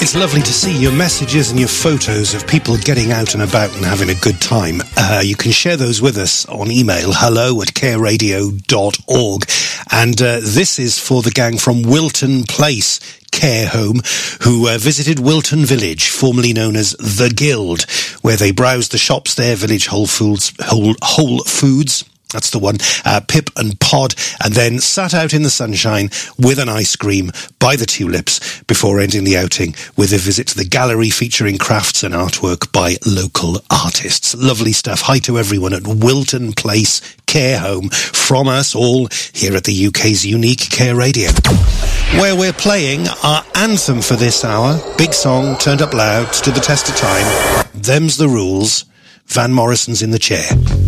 It's lovely to see your messages and your photos of people getting out and about and having a good time. You can share those with us on email, hello@careradio.org. And this is for the gang from Wilton Place Care Home, who visited Wilton Village, formerly known as The Guild, where they browsed the shops there, Village Whole Foods, that's the one, Pip and Pod, and then sat out in the sunshine with an ice cream by the tulips before ending the outing with a visit to the gallery featuring crafts and artwork by local artists. Lovely stuff. Hi to everyone at Wilton Place Care Home from us all here at the UK's unique Care Radio, where we're playing our anthem for this hour. Big song, turned up loud, stood the test of time. Them's the rules. Van Morrison's in the chair.